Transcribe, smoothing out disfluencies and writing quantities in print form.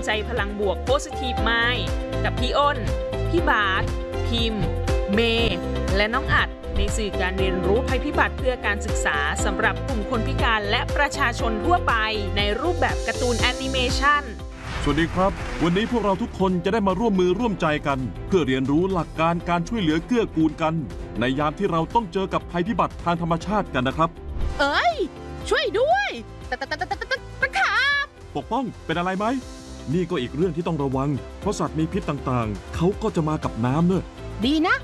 ใจพลังบวก Positive Mind กับพี่อ้น พี่บาสพิมพ์ เมย์และน้องอัดในสื่อการเรียนรู้ภัยพิบัติเพื่อการศึกษาสำหรับกลุ่มคนพิการและประชาชนทั่วไปในรูปแบบการ์ตูนแอนิเมชันสวัสดีครับวันนี้พวกเราทุกคนจะได้มาร่วมมือร่วมใจกันเพื่อเรียนรู้หลักการการช่วยเหลือเกื้อกูลกันในยามที่เราต้องเจอกับภัยพิบัติทางธรรมชาติกันนะครับเอ้ยช่วยด้วยตะขาบปกป้องเป็นอะไรไหมนี่ก็อีกเรื่องที่ต้องระวังเพราะสัตว์มีพิษต่างๆเขาก็จะมากับน้ำเนอะดีนะ